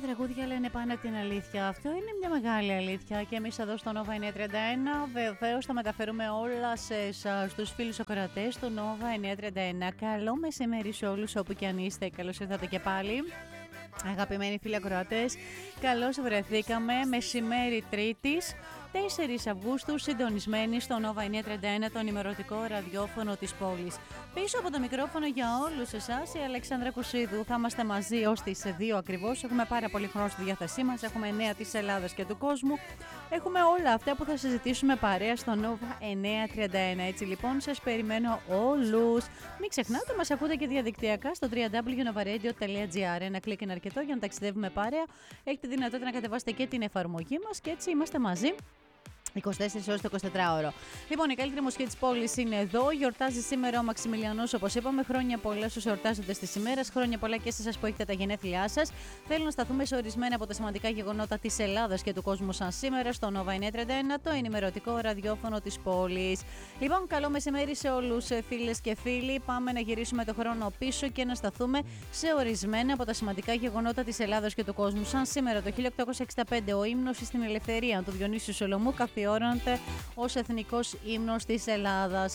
τραγούδια λένε πάνω από την αλήθεια. Αυτό είναι μια μεγάλη αλήθεια και εμείς εδώ στο Nova 931 βεβαίως θα μεταφέρουμε όλα σε εσάς, στους φίλους ακροατές του Nova 931. Καλό μεσημέρι σε όλους όπου και αν είστε. Καλώς ήρθατε και πάλι. Αγαπημένοι φίλοι ακροατές, καλώς βρεθήκαμε μεσημέρι Τρίτης 4 Αυγούστου, συντονισμένοι στο Nova 931, το ενημερωτικό ραδιόφωνο της πόλης. Πίσω από το μικρόφωνο για όλους εσάς η Αλεξάνδρα Κουσίδου. Θα είμαστε μαζί ως τις 2 ακριβώς. Έχουμε πάρα πολύ χρόνο στη διάθεσή μας. Έχουμε νέα της Ελλάδας και του κόσμου. Έχουμε όλα αυτά που θα συζητήσουμε παρέα στο Nova 931. Έτσι λοιπόν σας περιμένω όλους. Μην ξεχνάτε, μας ακούτε και διαδικτυακά στο www.novaradio.gr. Ένα κλικ είναι αρκετό για να ταξιδεύουμε παρέα. Έχετε δυνατότητα να κατεβάσετε και την εφαρμογή μας και έτσι είμαστε μαζί 24 ώρες το 24ωρο. Λοιπόν, η καλύτερη μουσική της πόλης είναι εδώ. Γιορτάζει σήμερα ο Μαξιμιλιανός, όπως είπαμε. Χρόνια πολλά στους εορτάζοντες της ημέρας. Χρόνια πολλά και σε εσάς που έχετε τα γενέθλιά σας. Θέλω να σταθούμε σε ορισμένα από τα σημαντικά γεγονότα της Ελλάδας και του κόσμου σαν σήμερα στο Nova 931, το ενημερωτικό ραδιόφωνο της πόλης. Λοιπόν, καλό μεσημέρι σε όλους φίλες και φίλοι. Πάμε να γυρίσουμε το χρόνο πίσω και να σταθούμε σε ορισμένα από τα σημαντικά γεγονότα της Ελλάδας και του κόσμου σαν σήμερα. Το 1865 ο ύμνος στην ελευθερία του Διονύσιου Σολομού καθιέρωνεται ως εθνικός ύμνος της Ελλάδας.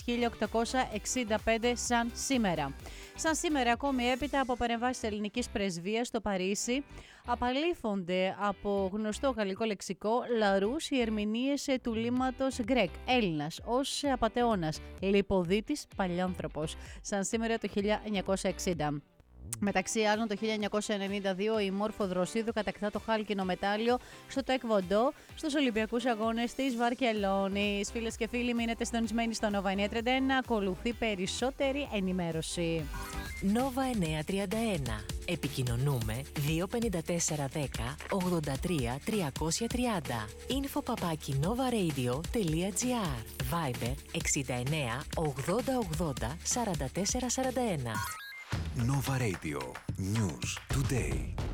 1865 σαν σήμερα. Σαν σήμερα, ακόμη έπειτα από παρεμβάσεις ελληνικής πρεσβείας στο Παρίσι, απαλήφονται από γνωστό γαλλικό λεξικό Λαρούς οι ερμηνείες του λίμματος Γκρέκ, Έλληνας ως απατεώνας, λιποδίτης, παλιάνθρωπος. Σαν σήμερα το 1960. Μεταξύ άλλων, το 1992 η Μόρφο Δροσίδου κατακτά το χάλκινο μετάλλιο στο Τεκβοντό στους Ολυμπιακούς Αγώνες της Βαρκελόνης. Φίλες και φίλοι, μείνετε συντονισμένοι στο Nova 931. Ακολουθεί περισσότερη ενημέρωση. Nova 931. Επικοινωνούμε 25410 83 330. info@novaradio.gr. Viber 69 80 80 44 41. Nova Radio. News today.